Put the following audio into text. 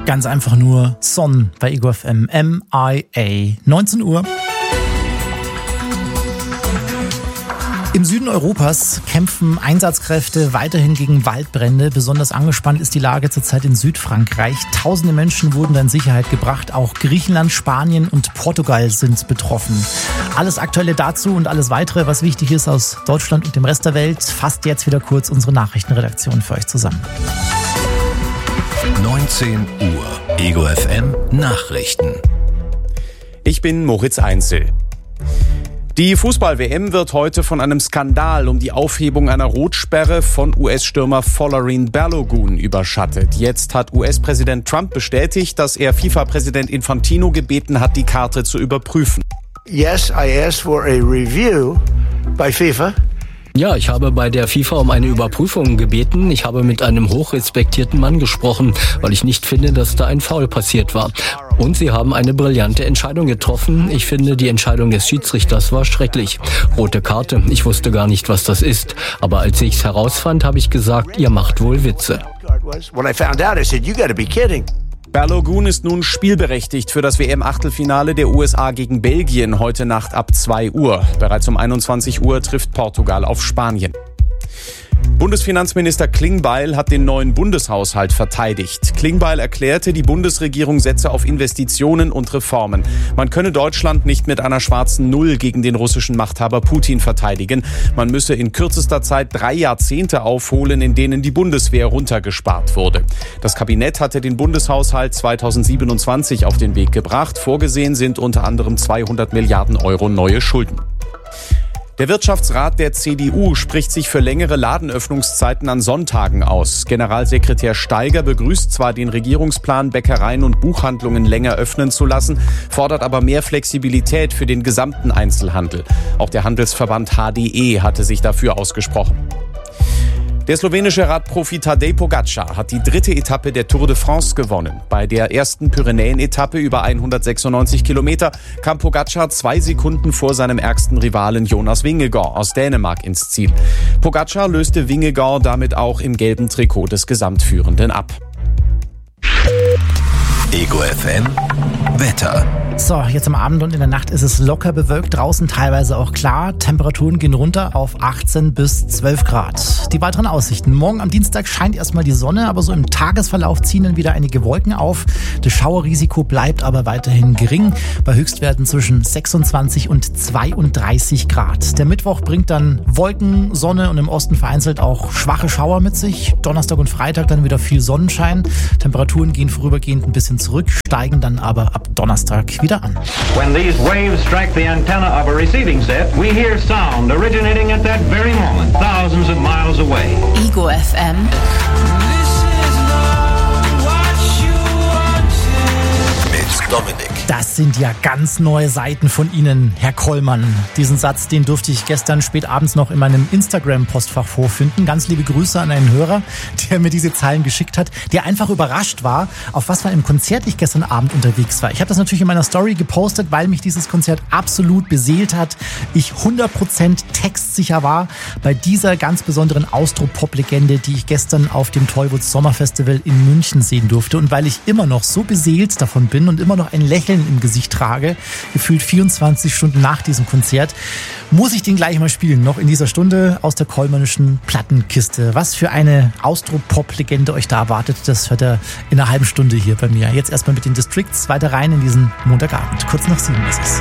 Ganz einfach nur Son bei Ego FM, MIA, 19 Uhr. Im Süden Europas kämpfen Einsatzkräfte weiterhin gegen Waldbrände. Besonders angespannt ist die Lage zurzeit in Südfrankreich. Tausende Menschen wurden da in Sicherheit gebracht. Auch Griechenland, Spanien und Portugal sind betroffen. Alles Aktuelle dazu und alles Weitere, was wichtig ist aus Deutschland und dem Rest der Welt, fasst jetzt wieder kurz unsere Nachrichtenredaktion für euch zusammen. 19 Uhr, Ego FM Nachrichten. Ich bin Moritz Einzel. Die Fußball-WM wird heute von einem Skandal um die Aufhebung einer Rotsperre von US-Stürmer Folarin Balogun überschattet. Jetzt hat US-Präsident Trump bestätigt, dass er FIFA-Präsident Infantino gebeten hat, die Karte zu überprüfen. Yes, I asked for a review by FIFA. Ja, ich habe bei der FIFA um eine Überprüfung gebeten. Ich habe mit einem hochrespektierten Mann gesprochen, weil ich nicht finde, dass da ein Foul passiert war. Und sie haben eine brillante Entscheidung getroffen. Ich finde, die Entscheidung des Schiedsrichters war schrecklich. Rote Karte, ich wusste gar nicht, was das ist. Aber als ich es herausfand, habe ich gesagt, ihr macht wohl Witze. Balogun ist nun spielberechtigt für das WM-Achtelfinale der USA gegen Belgien heute Nacht ab 2 Uhr. Bereits um 21 Uhr trifft Portugal auf Spanien. Bundesfinanzminister Klingbeil hat den neuen Bundeshaushalt verteidigt. Klingbeil erklärte, die Bundesregierung setze auf Investitionen und Reformen. Man könne Deutschland nicht mit einer schwarzen Null gegen den russischen Machthaber Putin verteidigen. Man müsse in kürzester Zeit 3 Jahrzehnte aufholen, in denen die Bundeswehr runtergespart wurde. Das Kabinett hatte den Bundeshaushalt 2027 auf den Weg gebracht. Vorgesehen sind unter anderem 200 Milliarden Euro neue Schulden. Der Wirtschaftsrat der CDU spricht sich für längere Ladenöffnungszeiten an Sonntagen aus. Generalsekretär Steiger begrüßt zwar den Regierungsplan, Bäckereien und Buchhandlungen länger öffnen zu lassen, fordert aber mehr Flexibilität für den gesamten Einzelhandel. Auch der Handelsverband HDE hatte sich dafür ausgesprochen. Der slowenische Radprofi Tadej Pogačar hat die 3. Etappe der Tour de France gewonnen. Bei der ersten Pyrenäen-Etappe über 196 Kilometer kam Pogačar 2 Sekunden vor seinem ärgsten Rivalen Jonas Vingegaard aus Dänemark ins Ziel. Pogačar löste Vingegaard damit auch im gelben Trikot des Gesamtführenden ab. Ego FM Wetter. So, jetzt am Abend und in der Nacht ist es locker bewölkt, draußen teilweise auch klar. Temperaturen gehen runter auf 18 bis 12 Grad. Die weiteren Aussichten. Morgen am Dienstag scheint erstmal die Sonne, aber so im Tagesverlauf ziehen dann wieder einige Wolken auf. Das Schauerrisiko bleibt aber weiterhin gering, bei Höchstwerten zwischen 26 und 32 Grad. Der Mittwoch bringt dann Wolken, Sonne und im Osten vereinzelt auch schwache Schauer mit sich. Donnerstag und Freitag dann wieder viel Sonnenschein. Temperaturen gehen vorübergehend ein bisschen zurück, steigen dann aber ab Donnerstag wieder an. When these waves strike the antenna of a receiving set, we hear sound originating at that very moment, thousands of miles away. Ego FM. Mit Dominik. Das sind ja ganz neue Seiten von Ihnen, Herr Kollmann. Diesen Satz, den durfte ich gestern spät abends noch in meinem Instagram-Postfach vorfinden. Ganz liebe Grüße an einen Hörer, der mir diese Zeilen geschickt hat, der einfach überrascht war, auf was für einem Konzert ich gestern Abend unterwegs war. Ich habe das natürlich in meiner Story gepostet, weil mich dieses Konzert absolut beseelt hat. Ich 100% textsicher war bei dieser ganz besonderen Austro-Pop-Legende, die ich gestern auf dem Tollwoods Sommerfestival in München sehen durfte. Und weil ich immer noch so beseelt davon bin und immer noch ein Lächeln im Gesicht trage, gefühlt 24 Stunden nach diesem Konzert, muss ich den gleich mal spielen, noch in dieser Stunde aus der kollmannischen Plattenkiste. Was für eine Austro-Pop-Legende euch da erwartet, das hört ihr in einer halben Stunde hier bei mir. Jetzt erstmal mit den Districts weiter rein in diesen Montagabend. Kurz nach 7 ist es.